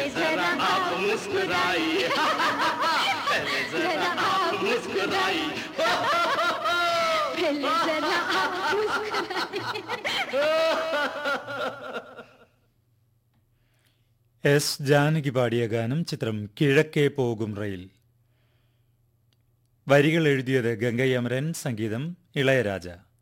जरा आप मुस्कुराई, पहले जरा आप मुस्कुराई, पहले जरा आप मुस्कुराई. എസ് ജാനകി പാടിയ ഗാനം. ചിത്രം കിഴക്കേ പോകും റെയിൽ. വരികൾ എഴുതിയത് ഗംഗൈ അമരൻ, സംഗീതം ഇളയരാജ.